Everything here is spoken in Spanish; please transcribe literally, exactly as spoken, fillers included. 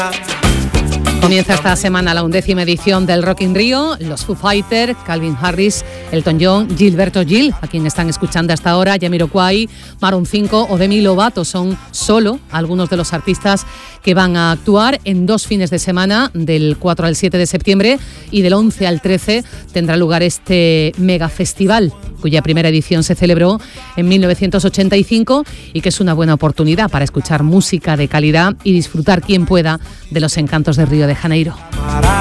Comienza esta semana la undécima edición del Rock in Rio. Los Foo Fighters, Calvin Harris, Elton John, Gilberto Gil, a quien están escuchando hasta ahora, Jamiroquai, Maroon cinco o Demi Lovato son solo algunos de los artistas que van a actuar en dos fines de semana, del cuatro al siete de septiembre, y del once al trece tendrá lugar este mega festival, cuya primera edición se celebró en mil novecientos ochenta y cinco y que es una buena oportunidad para escuchar música de calidad y disfrutar quien pueda de los encantos de Río de Janeiro.